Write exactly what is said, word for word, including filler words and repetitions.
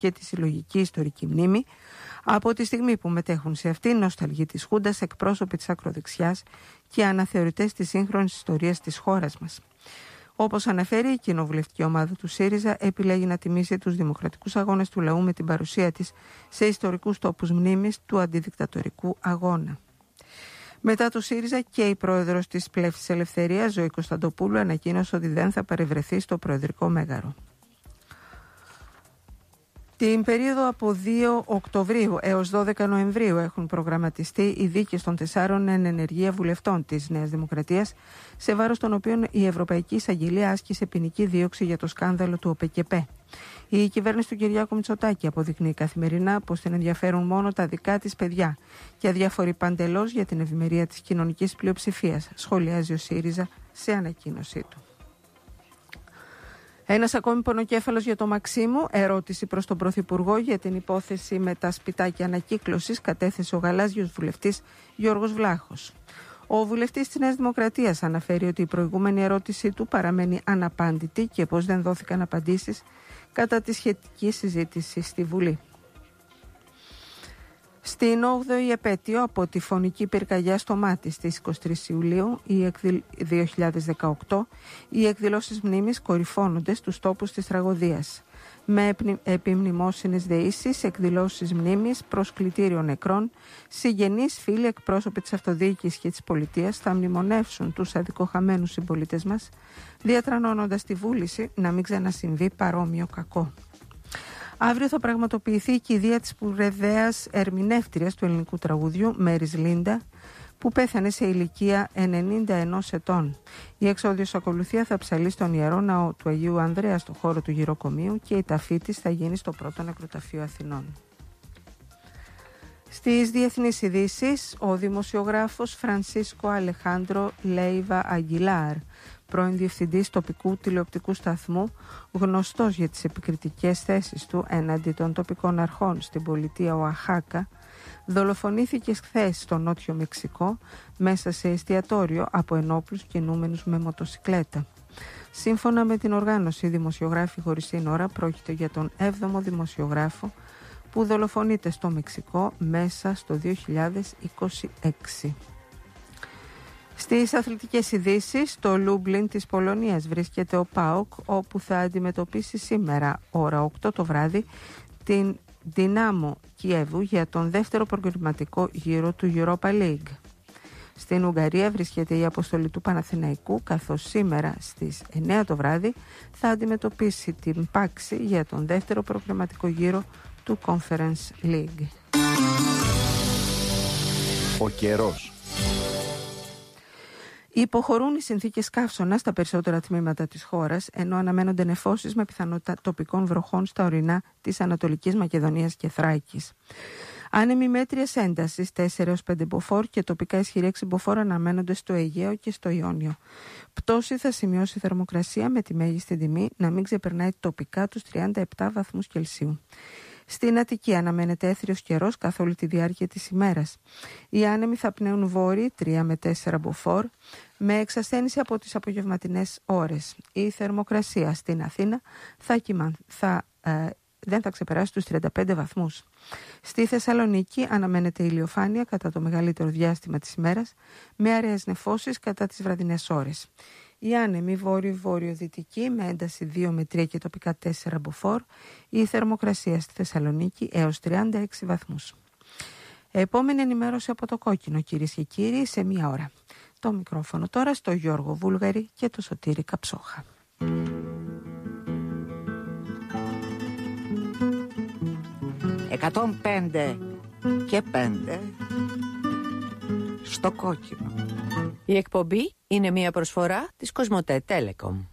και τη συλλογική ιστορική μνήμη, από τη στιγμή που μετέχουν σε αυτήν νοσταλγοί της Χούντας, εκπρόσωποι της ακροδεξιάς και αναθεωρητές της σύγχρονης ιστορίας της χώρας μας. Όπως αναφέρει, η κοινοβουλευτική ομάδα του ΣΥΡΙΖΑ επιλέγει να τιμήσει τους δημοκρατικούς αγώνες του λαού με την παρουσία της σε ιστορικούς τόπους μνήμης του αντιδικτατορικού αγώνα. Μετά το ΣΥΡΙΖΑ και η πρόεδρος της Πλεύσης Ελευθερίας, Ζωή Κωνσταντοπούλου, ανακοίνωσε ότι δεν θα παρευρεθεί στο προεδρικό μέγαρο. Την περίοδο από δύο Οκτωβρίου έως δώδεκα Νοεμβρίου έχουν προγραμματιστεί οι δίκες των τεσσάρων εν ενεργεία βουλευτών της Νέας Δημοκρατίας, σε βάρος των οποίων η Ευρωπαϊκή Εισαγγελία άσκησε ποινική δίωξη για το σκάνδαλο του ΟΠΕΚΕΠΕ. Η κυβέρνηση του Κυριάκου Μητσοτάκη αποδεικνύει καθημερινά πως την ενδιαφέρουν μόνο τα δικά της παιδιά και αδιάφοροι παντελώς για την ευημερία της κοινωνικής πλειοψηφίας, σχολιάζει ο ΣΥΡΙΖΑ σε ανακοίνωσή του. Ένας ακόμη πονοκέφαλος για το Μαξίμου. Ερώτηση προς τον Πρωθυπουργό για την υπόθεση με τα σπιτάκια ανακύκλωσης κατέθεσε ο γαλάζιος βουλευτής Γιώργος Βλάχος. Ο βουλευτής της Νέας Δημοκρατίας αναφέρει ότι η προηγούμενη ερώτησή του παραμένει αναπάντητη και πως δεν δόθηκαν απαντήσεις κατά τη σχετική συζήτηση στη Βουλή. Στην όγδοη επέτειο από τη φωνική πυρκαγιά στο Μάτι στις είκοσι τρεις Ιουλίου δύο χιλιάδες δεκαοκτώ, οι εκδηλώσεις μνήμης κορυφώνονται στους τόπους της τραγωδίας, με επιμνημόσυνες δεήσεις, εκδηλώσεις μνήμης, προσκλητήριο νεκρών. Συγγενείς, φίλοι, εκπρόσωποι της αυτοδιοίκησης και της πολιτείας θα μνημονεύσουν τους αδικοχαμένους συμπολίτες μας, διατρανώνοντας τη βούληση να μην ξανασυμβεί παρόμοιο κακό. Αύριο θα πραγματοποιηθεί η κηδεία της σπουδαίας ερμηνεύτριας του ελληνικού τραγουδιού Μέρις Λίντα, που πέθανε σε ηλικία ενενήντα ενός ετών. Η εξόδιος ακολουθία θα ψαλεί στον Ιερό Ναό του Αγίου Ανδρέα στο χώρο του γυροκομείου και η ταφή της θα γίνει στο πρώτο νεκροταφείο Αθηνών. Στις διεθνείς ειδήσεις, ο δημοσιογράφος Φρανσίσκο Αλεχάντρο Λέιβα Αγγιλάρ, πρώην διευθυντής τοπικού τηλεοπτικού σταθμού, γνωστός για τις επικριτικές θέσεις του έναντι των τοπικών αρχών στην πολιτεία Οαχάκα, δολοφονήθηκε χθες στο νότιο Μεξικό μέσα σε εστιατόριο από ενόπλους κινούμενους με μοτοσικλέτα. Σύμφωνα με την οργάνωση Δημοσιογράφοι Χωρίς Σύνορα, πρόκειται για τον έβδομο δημοσιογράφο που δολοφονείται στο Μεξικό μέσα στο δύο χιλιάδες είκοσι έξι. Στις αθλητικές ειδήσεις, στο Λούμπλιν της Πολωνίας βρίσκεται ο ΠΑΟΚ, όπου θα αντιμετωπίσει σήμερα ώρα οκτώ το βράδυ την Δυνάμο Κιέβου για τον δεύτερο προκριματικό γύρο του Europa League. Στην Ουγγαρία βρίσκεται η αποστολή του Παναθηναϊκού, καθώς σήμερα στις εννέα το βράδυ θα αντιμετωπίσει την Πάξη για τον δεύτερο προκριματικό γύρο του Conference League. Ο καιρός. Υποχωρούν οι συνθήκες καύσωνα στα περισσότερα τμήματα της χώρας, ενώ αναμένονται νεφώσεις με πιθανότητα τοπικών βροχών στα ορεινά της Ανατολικής Μακεδονίας και Θράκης. Άνεμοι μέτριας έντασης τέσσερα έως πέντε μποφόρ και τοπικά ισχυρή έξι μποφόρ αναμένονται στο Αιγαίο και στο Ιόνιο. Πτώση θα σημειώσει θερμοκρασία με τη μέγιστη τιμή να μην ξεπερνάει τοπικά τους τριάντα επτά βαθμούς Κελσίου. Στην Αττική αναμένεται έθριος καιρός καθ' όλη τη διάρκεια της ημέρας. Οι άνεμοι θα πνέουν βόρειοι τρία με τέσσερα μποφόρ, με εξασθένηση από τις απογευματινές ώρες. Η θερμοκρασία στην Αθήνα θα, κοιμαν, θα, ε, δεν θα ξεπεράσει τους τριάντα πέντε βαθμούς. Στη Θεσσαλονίκη αναμένεται ηλιοφάνεια κατά το μεγαλύτερο διάστημα της ημέρας, με αραιές νεφώσεις κατά τις βραδινές ώρες. Οι άνεμοι βόρειο-βόρειο-δυτικοί με ένταση δύο με τρία και τοπικά τέσσερα μποφόρ, η θερμοκρασία στη Θεσσαλονίκη έως τριάντα έξι βαθμούς. Επόμενη ενημέρωση από το Κόκκινο, κυρίες και κύριοι, σε μία ώρα. Το μικρόφωνο τώρα στο Γιώργο Βούλγαρη και το Σωτήρη Καψόχα. εκατόν πέντε και πέντε στο Κόκκινο. Η εκπομπή είναι μια προσφορά της Κοσμοτέ Telecom.